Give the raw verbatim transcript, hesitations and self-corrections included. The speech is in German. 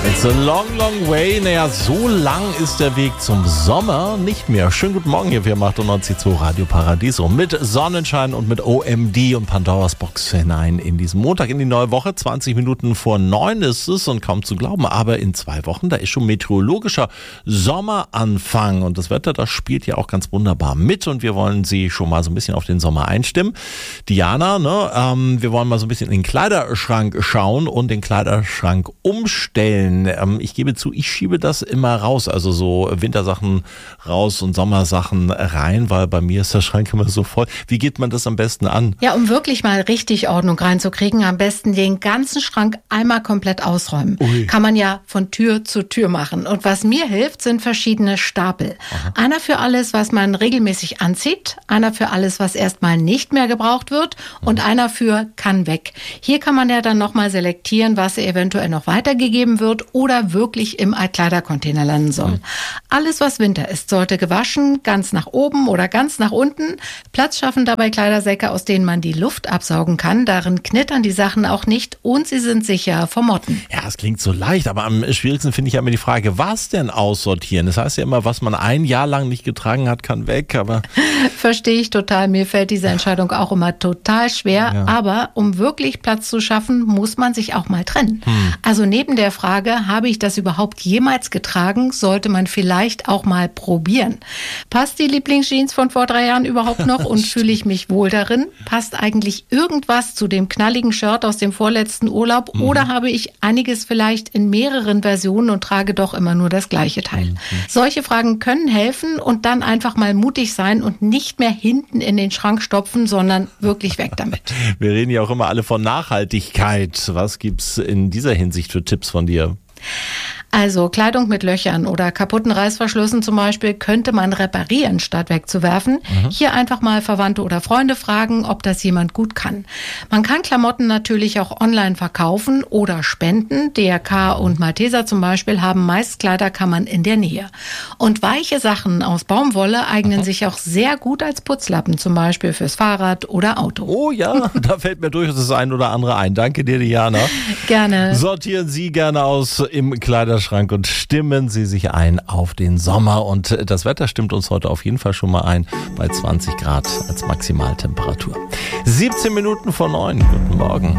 It's a long, long way. Naja, so lang ist der Weg zum Sommer nicht mehr. Schönen guten Morgen hier, wir achtundneunzig Komma zwei Radio Paradiso mit Sonnenschein und mit O M D und Pandoras Box hinein in diesen Montag, in die neue Woche. zwanzig Minuten vor neun ist es und kaum zu glauben, aber in zwei Wochen, da ist schon meteorologischer Sommeranfang und das Wetter, das spielt ja auch ganz wunderbar mit und wir wollen Sie schon mal so ein bisschen auf den Sommer einstimmen. Diana, ne, ähm, wir wollen mal so ein bisschen in den Kleiderschrank schauen und den Kleiderschrank umstellen. Ich gebe zu, ich schiebe das immer raus, also so Wintersachen raus und Sommersachen rein, weil bei mir ist der Schrank immer so voll. Wie geht man das am besten an? Ja, um wirklich mal richtig Ordnung reinzukriegen, am besten den ganzen Schrank einmal komplett ausräumen. Ui. Kann man ja von Tür zu Tür machen. Und was mir hilft, sind verschiedene Stapel. Aha. Einer für alles, was man regelmäßig anzieht, einer für alles, was erstmal nicht mehr gebraucht wird und mhm. einer für kann weg. Hier kann man ja dann nochmal selektieren, was eventuell noch weitergegeben wird oder wirklich im Altkleidercontainer landen soll. Mhm. Alles, was Winter ist, sollte gewaschen, ganz nach oben oder ganz nach unten. Platz schaffen dabei Kleidersäcke, aus denen man die Luft absaugen kann. Darin knittern die Sachen auch nicht und sie sind sicher vor Motten. Ja, es klingt so leicht, aber am schwierigsten finde ich ja immer die Frage, was denn aussortieren? Das heißt ja immer, was man ein Jahr lang nicht getragen hat, kann weg, aber... Verstehe ich total. Mir fällt diese Entscheidung auch immer total schwer. Ja. Aber um wirklich Platz zu schaffen, muss man sich auch mal trennen. Hm. Also neben der Frage, habe ich das überhaupt jemals getragen, sollte man vielleicht auch mal probieren. Passt die Lieblingsjeans von vor drei Jahren überhaupt noch und fühle ich mich wohl darin? Passt eigentlich irgendwas zu dem knalligen Shirt aus dem vorletzten Urlaub mhm. oder habe ich einiges vielleicht in mehreren Versionen und trage doch immer nur das gleiche Teil? Mhm. Solche Fragen können helfen und dann einfach mal mutig sein und nicht mehr hinten in den Schrank stopfen, sondern wirklich weg damit. Wir reden ja auch immer alle von Nachhaltigkeit. Was gibt's in dieser Hinsicht für Tipps von dir? Also Kleidung mit Löchern oder kaputten Reißverschlüssen zum Beispiel könnte man reparieren, statt wegzuwerfen. Mhm. Hier einfach mal Verwandte oder Freunde fragen, ob das jemand gut kann. Man kann Klamotten natürlich auch online verkaufen oder spenden. D R K und Malteser zum Beispiel haben meist Kleiderkammern in der Nähe. Und weiche Sachen aus Baumwolle eignen mhm. sich auch sehr gut als Putzlappen, zum Beispiel fürs Fahrrad oder Auto. Oh ja, da fällt mir durchaus das ein oder andere ein. Danke dir, Diana. Gerne. Sortieren Sie gerne aus im Kleiderschrank und stimmen Sie sich ein auf den Sommer. Und das Wetter stimmt uns heute auf jeden Fall schon mal ein bei zwanzig Grad als Maximaltemperatur. siebzehn Minuten vor neun. Guten Morgen.